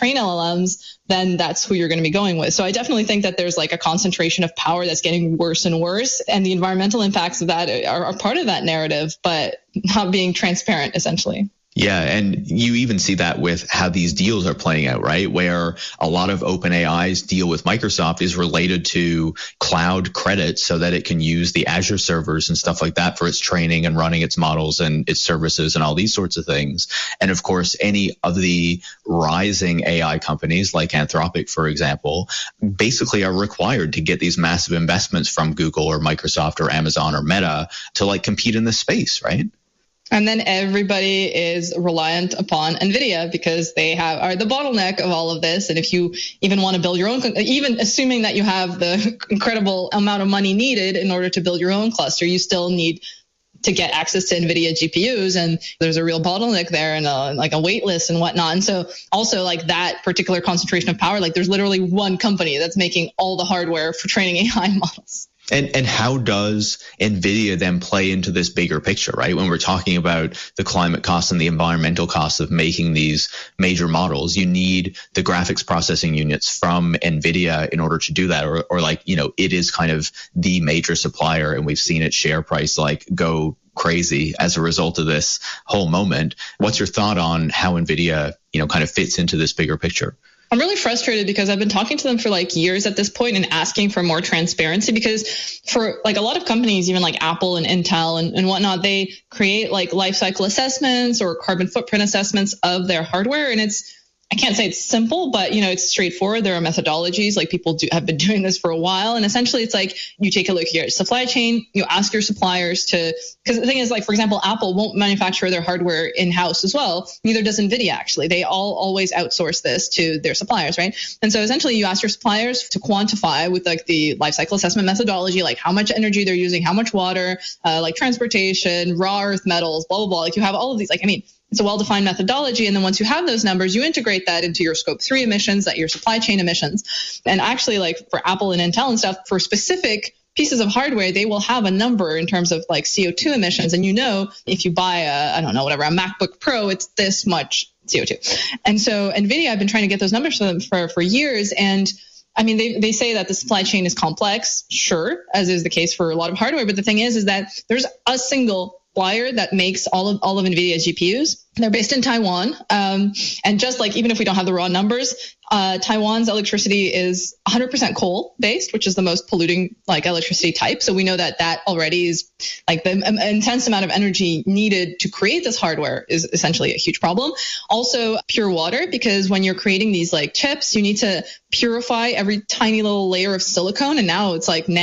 train LLMs, then that's who you're going to be going with. So I definitely think that there's like a concentration of power that's getting worse and worse. And the environmental impacts of that are part of that narrative, but not being transparent, essentially. Yeah, and you even see that with how these deals are playing out, right? Where a lot of OpenAI's deal with Microsoft is related to cloud credits so that it can use the Azure servers and stuff like that for its training and running its models and its services and all these sorts of things. And of course, any of the rising AI companies like Anthropic, for example, basically are required to get these massive investments from Google or Microsoft or Amazon or Meta to like compete in this space, right? And then everybody is reliant upon NVIDIA because they are the bottleneck of all of this. And if you even want to build your own, even assuming that you have the incredible amount of money needed in order to build your own cluster, you still need to get access to NVIDIA GPUs. And there's a real bottleneck there and like a wait list and whatnot. And so also like that particular concentration of power, like there's literally one company that's making all the hardware for training AI models. And how does NVIDIA then play into this bigger picture, right? When we're talking about the climate costs and the environmental costs of making these major models, you need the graphics processing units from NVIDIA in order to do that. Or like, you know, it is kind of the major supplier, and we've seen its share price like go crazy as a result of this whole moment. What's your thought on how NVIDIA, you know, kind of fits into this bigger picture? I'm really frustrated because I've been talking to them for like years at this point and asking for more transparency, because for like a lot of companies, even like Apple and Intel and whatnot, they create like life cycle assessments or carbon footprint assessments of their hardware. And I can't say it's simple, but, you know, it's straightforward. There are methodologies, like people have been doing this for a while. And essentially it's like you take a look at your supply chain, you ask your suppliers because the thing is, like, for example, Apple won't manufacture their hardware in-house as well. Neither does NVIDIA, actually. They always outsource this to their suppliers, right? And so essentially you ask your suppliers to quantify with like the life cycle assessment methodology, like how much energy they're using, how much water, like transportation, raw earth metals, blah, blah, blah. Like you have all of these, like, I mean, it's a well-defined methodology. And then once you have those numbers, you integrate that into your scope 3 emissions, your supply chain emissions. And actually, like for Apple and Intel and stuff, for specific pieces of hardware, they will have a number in terms of like CO2 emissions. And you know, if you buy a MacBook Pro, it's this much CO2. And so NVIDIA, I've been trying to get those numbers for them for years. And I mean, they say that the supply chain is complex, sure, as is the case for a lot of hardware. But the thing is that there's a single supplier that makes all of NVIDIA's GPUs. They're based in Taiwan. And just like, even if we don't have the raw numbers, Taiwan's electricity is 100% coal based, which is the most polluting like electricity type. So we know that already is like the intense amount of energy needed to create this hardware is essentially a huge problem. Also pure water, because when you're creating these like chips, you need to purify every tiny little layer of silicone. And now it's like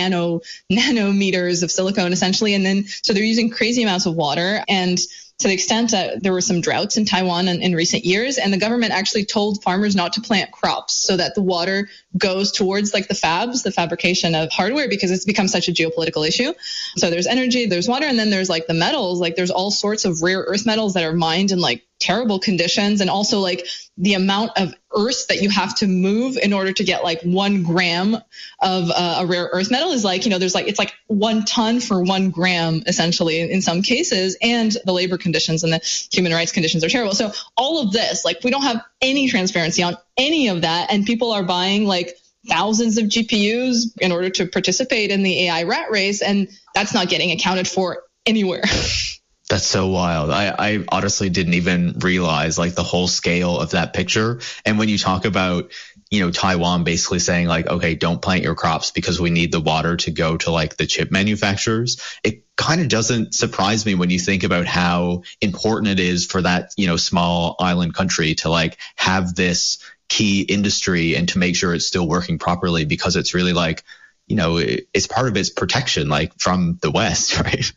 nanometers of silicone essentially. And then, so they're using crazy amounts of water. And to the extent that there were some droughts in Taiwan in recent years, and the government actually told farmers not to plant crops so that the water goes towards like the fabs, the fabrication of hardware, because it's become such a geopolitical issue. So there's energy, there's water, and then there's like the metals, like there's all sorts of rare earth metals that are mined in like terrible conditions. And also like the amount of earth that you have to move in order to get like 1 gram of a rare earth metal is like, you know, there's like, it's like 1 ton for 1 gram essentially in some cases. And the labor conditions and the human rights conditions are terrible. So all of this, like we don't have any transparency on any of that. And people are buying like thousands of GPUs in order to participate in the AI rat race. And that's not getting accounted for anywhere. That's so wild. I honestly didn't even realize like the whole scale of that picture. And when you talk about, you know, Taiwan basically saying like, okay, don't plant your crops because we need the water to go to like the chip manufacturers, it kind of doesn't surprise me when you think about how important it is for that, you know, small island country to like have this key industry and to make sure it's still working properly, because it's really like, you know, it's part of its protection, like from the West, right?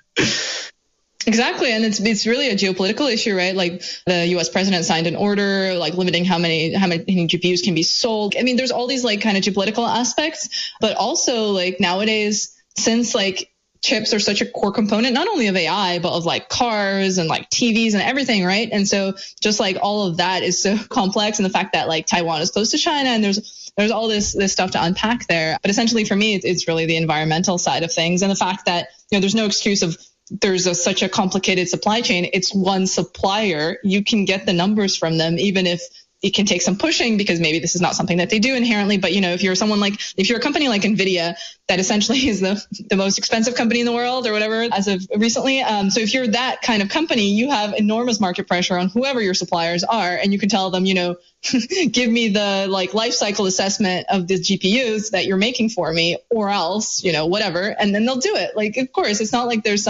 Exactly. And it's really a geopolitical issue, right? Like the US president signed an order, like limiting how many GPUs can be sold. I mean, there's all these like kind of geopolitical aspects, but also like nowadays, since like chips are such a core component, not only of AI, but of like cars and like TVs and everything, right? And so just like all of that is so complex, and the fact that like Taiwan is close to China and there's all this stuff to unpack there. But essentially for me, it's really the environmental side of things, and the fact that, you know, there's no excuse of there's such a complicated supply chain. It's one supplier. You can get the numbers from them, even if it can take some pushing because maybe this is not something that they do inherently. But, if you're if you're a company like NVIDIA, that essentially is the most expensive company in the world or whatever as of recently. So if you're that kind of company, you have enormous market pressure on whoever your suppliers are. And you can tell them, give me the life cycle assessment of the GPUs that you're making for me, or else, whatever. And then they'll do it. Of course, it's not like there's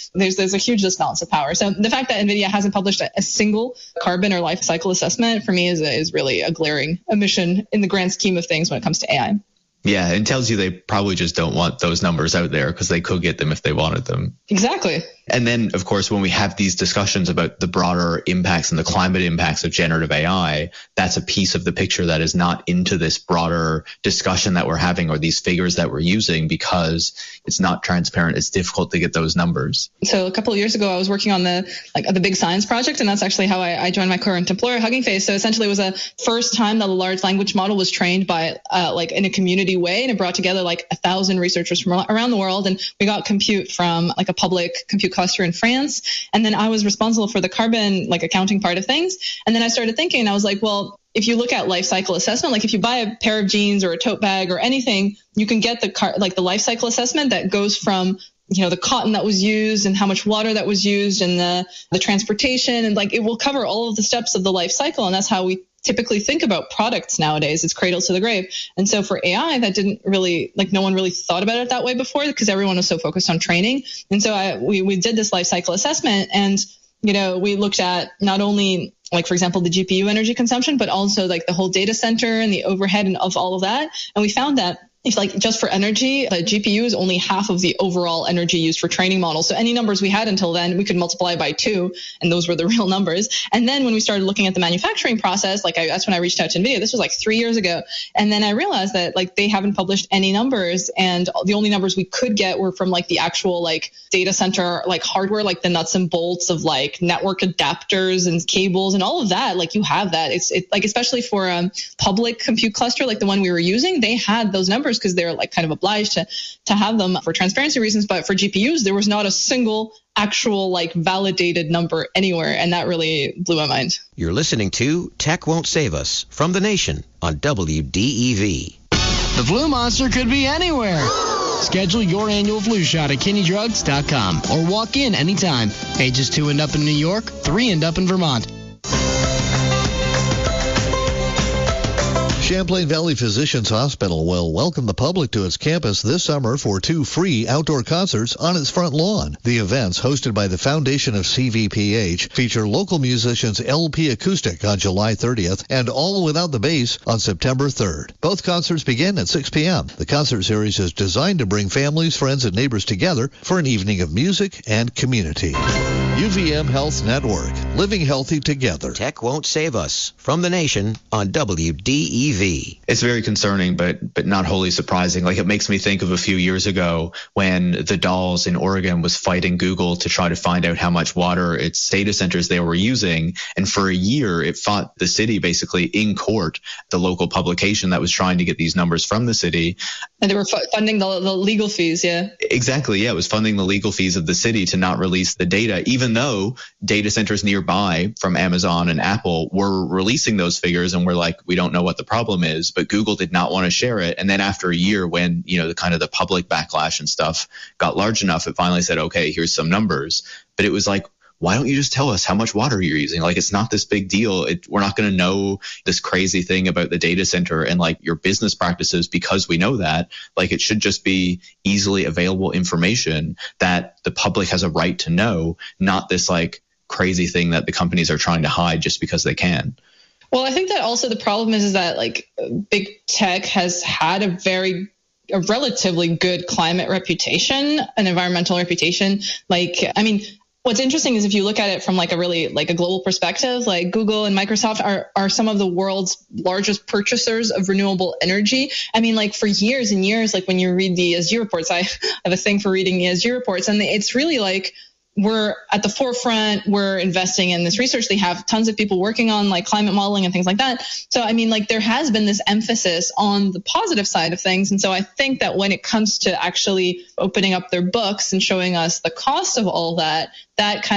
a huge disbalance of power. So the fact that NVIDIA hasn't published a single carbon or life cycle assessment for me is really a glaring omission in the grand scheme of things when it comes to AI. Yeah, it tells you they probably just don't want those numbers out there because they could get them if they wanted them. Exactly. And then, of course, when we have these discussions about the broader impacts and the climate impacts of generative AI, that's a piece of the picture that is not into this broader discussion that we're having or these figures that we're using because it's not transparent. It's difficult to get those numbers. So a couple of years ago, I was working on the Big Science Project, and that's actually how I joined my current employer, Hugging Face. So essentially, it was a first time that a large language model was trained by in a community way, and it brought together 1,000 researchers from around the world, and we got compute from a public compute cluster in France. And then I was responsible for the carbon accounting part of things. And then I started thinking, I was like, well, if you look at life cycle assessment, if you buy a pair of jeans or a tote bag or anything, you can get the life cycle assessment that goes from the cotton that was used and how much water that was used and the transportation, and it will cover all of the steps of the life cycle. And that's how we typically think about products nowadays. It's cradle to the grave. And so for AI, that didn't really, no one really thought about it that way before because everyone was so focused on training. And so we did this life cycle assessment, and we looked at not only for example, the GPU energy consumption, but also the whole data center and the overhead and of all of that. And we found that if just for energy, the GPU is only half of the overall energy used for training models. So any numbers we had until then, we could multiply by 2, and those were the real numbers. And then when we started looking at the manufacturing process, that's when I reached out to NVIDIA. This was 3 years ago. And then I realized that they haven't published any numbers, and the only numbers we could get were from the actual data center hardware, the nuts and bolts of network adapters and cables and all of that. You have that. It's especially for a public compute cluster the one we were using, they had those numbers because they're kind of obliged to have them for transparency reasons. But for GPUs, there was not a single actual validated number anywhere. And that really blew my mind. You're listening to Tech Won't Save Us from The Nation on WDEV. The flu monster could be anywhere. Schedule your annual flu shot at KinneyDrugs.com or walk in anytime. Ages 2 and up in New York, 3 and up in Vermont. Champlain Valley Physicians Hospital will welcome the public to its campus this summer for 2 free outdoor concerts on its front lawn. The events, hosted by the Foundation of CVPH, feature local musicians LP Acoustic on July 30th and All Without the Bass on September 3rd. Both concerts begin at 6 p.m. The concert series is designed to bring families, friends, and neighbors together for an evening of music and community. UVM Health Network, living healthy together. Tech Won't Save Us from The Nation on WDEV. It's very concerning, but not wholly surprising. It makes me think of a few years ago when the Dolls in Oregon was fighting Google to try to find out how much water its data centers they were using. And for a year, it fought the city basically in court, the local publication that was trying to get these numbers from the city. And they were funding the legal fees, yeah. Exactly, yeah. It was funding the legal fees of the city to not release the data, even though data centers nearby from Amazon and Apple were releasing those figures and were we don't know what the problem is, but Google did not want to share it. And then after a year, when the public backlash and stuff got large enough, it finally said, okay, here's some numbers. But it was why don't you just tell us how much water you're using? It's not this big deal. We're not going to know this crazy thing about the data center and your business practices because we know that. It should just be easily available information that the public has a right to know, not this crazy thing that the companies are trying to hide just because they can. Well, I think that also the problem is that big tech has had a relatively good climate reputation, an environmental reputation. What's interesting is if you look at it from a really a global perspective, Google and Microsoft are some of the world's largest purchasers of renewable energy. For years and years, when you read the ESG reports, I have a thing for reading ESG reports, and it's really we're at the forefront. We're investing in this research. They have tons of people working on climate modeling and things like that. So, there has been this emphasis on the positive side of things. And so I think that when it comes to actually opening up their books and showing us the cost of all that, that kind of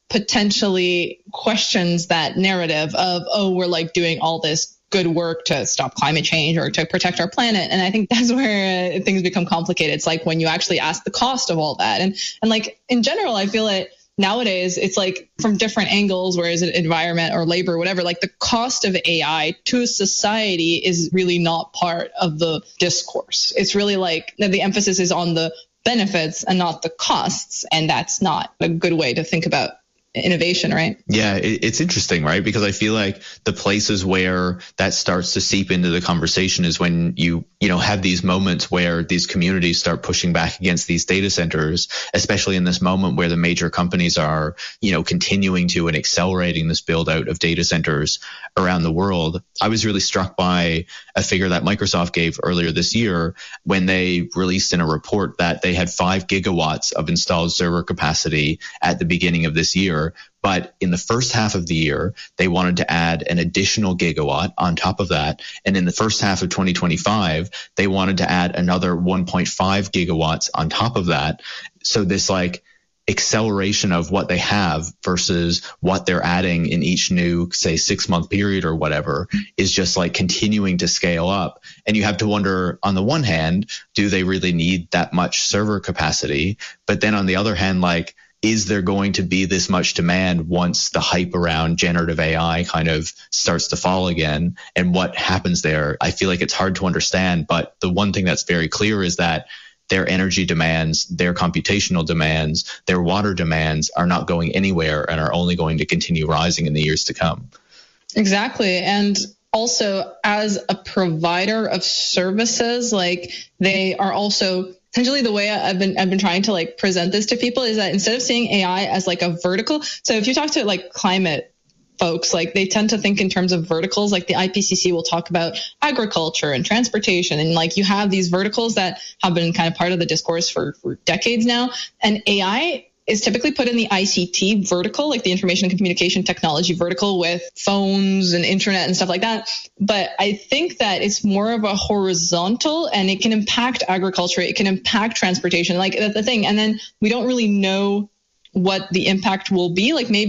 potentially questions that narrative of, oh, we're like doing all this good work to stop climate change or to protect our planet. And I think that's where things become complicated. It's like when you actually ask the cost of all that. And like in general, I feel that nowadays it's like from different angles, whereas in environment or labor or whatever, like the cost of AI to society is really not part of the discourse. It's really like the emphasis is on the benefits and not the costs. And that's not a good way to think about innovation, right? Yeah, it's interesting, right? Because I feel like the places where that starts to seep into the conversation is when you have these moments where these communities start pushing back against these data centers, especially in this moment where the major companies are, continuing to and accelerating this build out of data centers around the world. I was really struck by a figure that Microsoft gave earlier this year when they released in a report that they had 5 gigawatts of installed server capacity at the beginning of this year. But in the first half of the year, they wanted to add an additional gigawatt on top of that. And in the first half of 2025, they wanted to add another 1.5 gigawatts on top of that. So this like acceleration of what they have versus what they're adding in each new, say, 6-month period or whatever is just like continuing to scale up. And you have to wonder, on the one hand, do they really need that much server capacity? But then on the other hand, like, is there going to be this much demand once the hype around generative AI kind of starts to fall again? And what happens there? I feel like it's hard to understand, but the one thing that's very clear is that their energy demands, their computational demands, their water demands are not going anywhere and are only going to continue rising in the years to come. Exactly. And also, as a provider of services, like they are also essentially the way I've been trying to like present this to people is that instead of seeing AI as like a vertical, so if you talk to like climate folks, like they tend to think in terms of verticals. Like the IPCC will talk about agriculture and transportation, and like you have these verticals that have been kind of part of the discourse for decades now. And AI is typically put in the ICT vertical, like the information and communication technology vertical with phones and internet and stuff like that. But I think that it's more of a horizontal, and it can impact agriculture. It can impact transportation, like that's the thing. And then we don't really know what the impact will be. Like maybe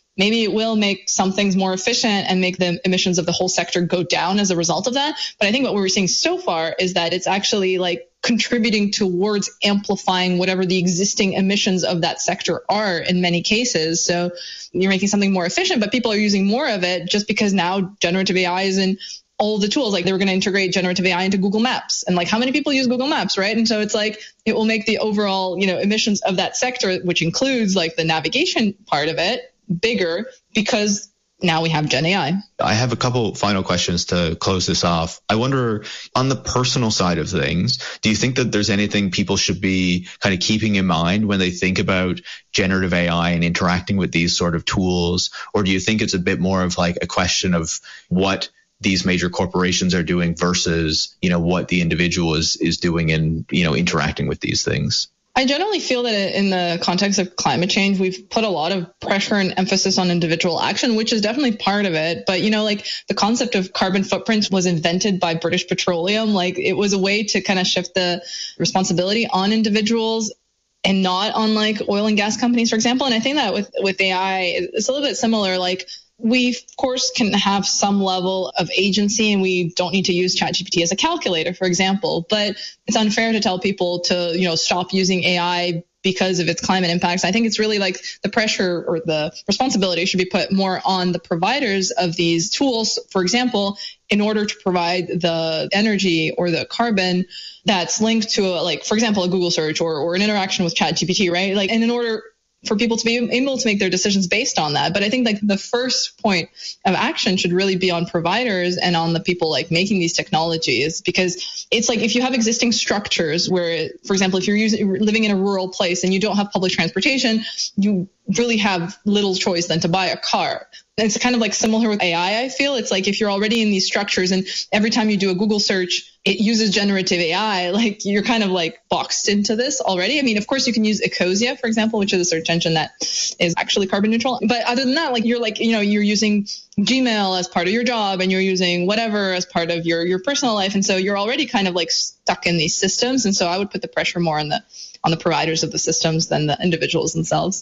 it will make some things more efficient and make the emissions of the whole sector go down as a result of that. But I think what we're seeing so far is that it's actually like contributing towards amplifying whatever the existing emissions of that sector are in many cases. So you're making something more efficient, but people are using more of it just because now generative AI is in all the tools. Like they were going to integrate generative AI into Google Maps, and like how many people use Google Maps, right? And so it's like it will make the overall, emissions of that sector, which includes like the navigation part of it, bigger because now we have Gen AI. I have a couple final questions to close this off. I wonder, on the personal side of things, do you think that there's anything people should be kind of keeping in mind when they think about generative AI and interacting with these sort of tools? Or do you think it's a bit more of like a question of what these major corporations are doing versus, what the individual is doing and, interacting with these things? I generally feel that in the context of climate change, we've put a lot of pressure and emphasis on individual action, which is definitely part of it. But, like the concept of carbon footprint was invented by British Petroleum. Like it was a way to kind of shift the responsibility on individuals and not on like oil and gas companies, for example. And I think that with AI, it's a little bit similar. Like we, of course, can have some level of agency, and we don't need to use ChatGPT as a calculator, for example. But it's unfair to tell people to, stop using AI because of its climate impacts. I think it's really like the pressure or the responsibility should be put more on the providers of these tools, for example, in order to provide the energy or the carbon that's linked to, for example, a Google search or an interaction with ChatGPT, right? Like, and in order for people to be able to make their decisions based on that. But I think like the first point of action should really be on providers and on the people like making these technologies, because it's like if you have existing structures where, for example, if you're living in a rural place and you don't have public transportation, you really have little choice than to buy a car. It's kind of like similar with AI, I feel. It's like if you're already in these structures and every time you do a Google search, it uses generative AI, like you're kind of like boxed into this already. I mean, of course, you can use Ecosia, for example, which is a search engine that is actually carbon neutral. But other than that, you're using Gmail as part of your job and you're using whatever as part of your personal life. And so you're already kind of like stuck in these systems. And so I would put the pressure more on the providers of the systems than the individuals themselves.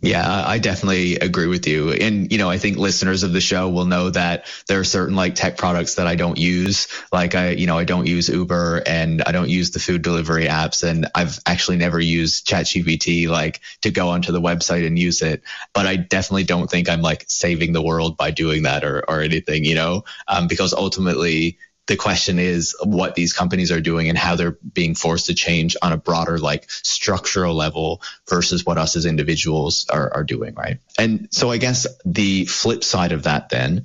Yeah, I definitely agree with you. And, I think listeners of the show will know that there are certain like tech products that I don't use. Like I don't use Uber and I don't use the food delivery apps. And I've actually never used ChatGPT like to go onto the website and use it. But I definitely don't think I'm like saving the world by doing that or anything, because ultimately the question is what these companies are doing and how they're being forced to change on a broader like structural level versus what us as individuals are doing, right? And so I guess the flip side of that then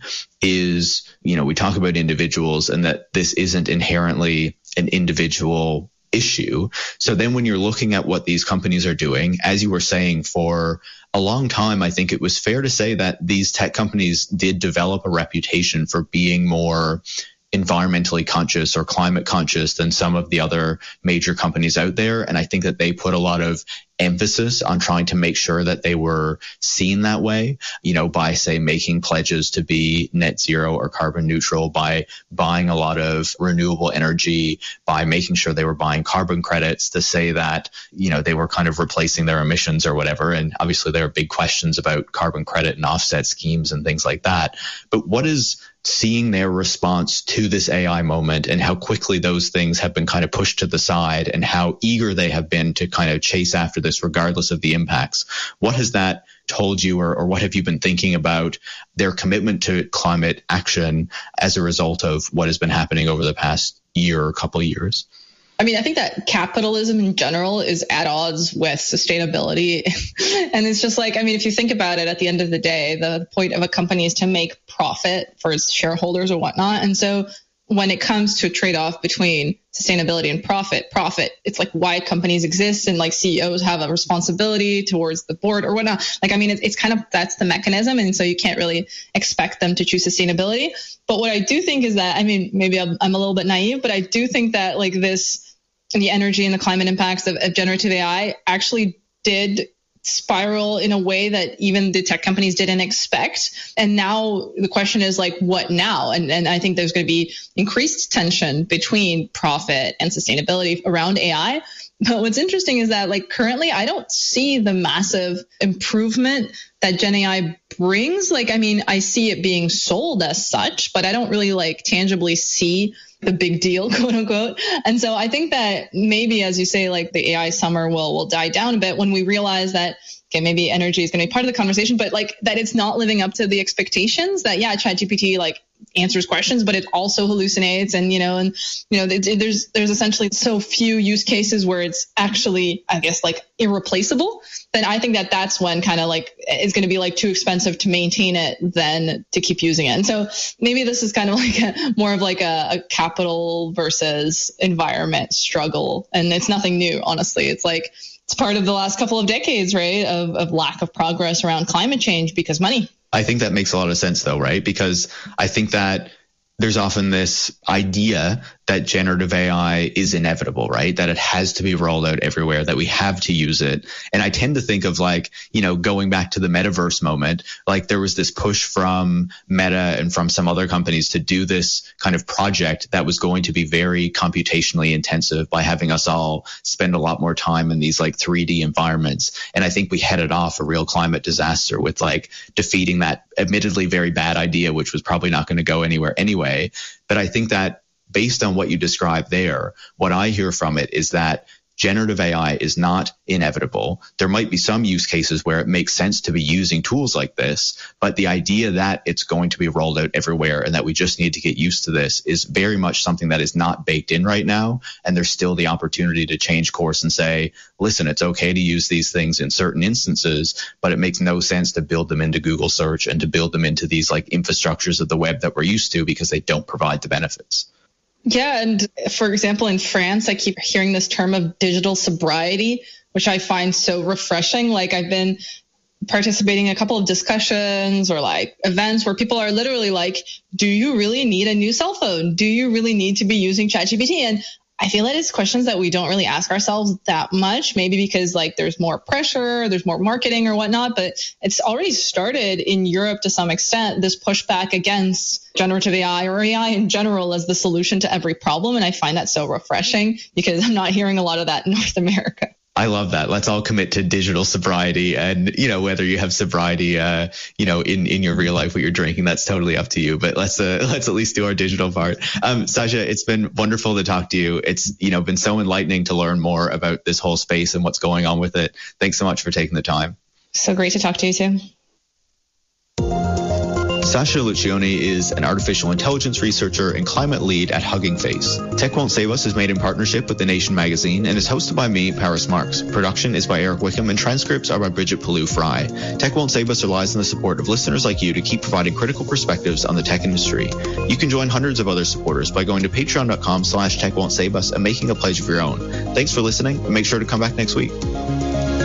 is, we talk about individuals and that this isn't inherently an individual issue. So then when you're looking at what these companies are doing, as you were saying, for a long time, I think it was fair to say that these tech companies did develop a reputation for being more environmentally conscious or climate conscious than some of the other major companies out there. And I think that they put a lot of emphasis on trying to make sure that they were seen that way, by, say, making pledges to be net zero or carbon neutral, by buying a lot of renewable energy, by making sure they were buying carbon credits to say that, they were kind of replacing their emissions or whatever. And obviously there are big questions about carbon credit and offset schemes and things like that. But what is seeing their response to this AI moment and how quickly those things have been kind of pushed to the side and how eager they have been to kind of chase after this regardless of the impacts? What has that told you, or what have you been thinking about their commitment to climate action as a result of what has been happening over the past year or couple of years? I mean, I think that capitalism in general is at odds with sustainability. And it's just like, I mean, if you think about it, at the end of the day, the point of a company is to make profit for its shareholders or whatnot. And so when it comes to a trade-off between sustainability and profit, it's like why companies exist, and like CEOs have a responsibility towards the board or whatnot. Like, I mean, it's kind of, that's the mechanism. And so you can't really expect them to choose sustainability. But what I do think is that, I mean, maybe I'm a little bit naive, but I do think that like the energy and the climate impacts of generative AI actually did spiral in a way that even the tech companies didn't expect. And now the question is like, what now? And I think there's going to be increased tension between profit and sustainability around AI. But what's interesting is that like currently I don't see the massive improvement that Gen AI brings. Like, I mean, I see it being sold as such, but I don't really like tangibly see the big deal, quote unquote. And so I think that maybe, as you say, like the AI summer will die down a bit when we realize that, okay, maybe energy is going to be part of the conversation, but like that it's not living up to the expectations that, yeah, ChatGPT like answers questions, but it also hallucinates. And, there's essentially so few use cases where it's actually, I guess, like irreplaceable. Then I think that that's when kind of like it's going to be like too expensive to maintain it than to keep using it. And so maybe this is kind of like more of like a capital versus environment struggle. And it's nothing new, honestly. It's like, it's part of the last couple of decades, right, of lack of progress around climate change because money. I think that makes a lot of sense, though, right? Because I think that there's often this idea that generative AI is inevitable, right? That it has to be rolled out everywhere, that we have to use it. And I tend to think of like, going back to the metaverse moment, like there was this push from Meta and from some other companies to do this kind of project that was going to be very computationally intensive by having us all spend a lot more time in these like 3D environments. And I think we headed off a real climate disaster with like defeating that admittedly very bad idea, which was probably not going to go anywhere anyway. But I think that based on what you described there, what I hear from it is that generative AI is not inevitable. There might be some use cases where it makes sense to be using tools like this, but the idea that it's going to be rolled out everywhere and that we just need to get used to this is very much something that is not baked in right now. And there's still the opportunity to change course and say, listen, it's okay to use these things in certain instances, but it makes no sense to build them into Google search and to build them into these like infrastructures of the web that we're used to because they don't provide the benefits. Yeah. And for example, in France, I keep hearing this term of digital sobriety, which I find so refreshing. Like I've been participating in a couple of discussions or like events where people are literally like, do you really need a new cell phone? Do you really need to be using ChatGPT? And I feel that it's questions that we don't really ask ourselves that much, maybe because like there's more pressure, there's more marketing or whatnot, but it's already started in Europe to some extent, this pushback against generative AI or AI in general as the solution to every problem. And I find that so refreshing because I'm not hearing a lot of that in North America. I love that. Let's all commit to digital sobriety, and whether you have sobriety, in your real life, what you're drinking, that's totally up to you. But let's at least do our digital part. Sasha, it's been wonderful to talk to you. It's been so enlightening to learn more about this whole space and what's going on with it. Thanks so much for taking the time. So great to talk to you too. Sasha Lucioni is an artificial intelligence researcher and climate lead at Hugging Face. Tech Won't Save Us is made in partnership with The Nation magazine and is hosted by me, Paris Marks. Production is by Eric Wickham and transcripts are by Bridget Pallou-Fry. Tech Won't Save Us relies on the support of listeners like you to keep providing critical perspectives on the tech industry. You can join hundreds of other supporters by going to patreon.com/techwon'tsave us and making a pledge of your own. Thanks for listening, and make sure to come back next week.